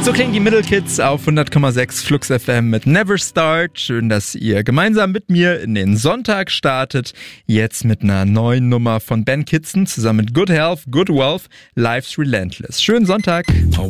So klingen die Middle Kids auf 100,6 Flux FM mit Never Start. Schön, dass ihr gemeinsam mit mir in den Sonntag startet. Jetzt mit einer neuen Nummer von Ben Kitson zusammen mit Good Health, Good Wealth, Life's Relentless. Schönen Sonntag.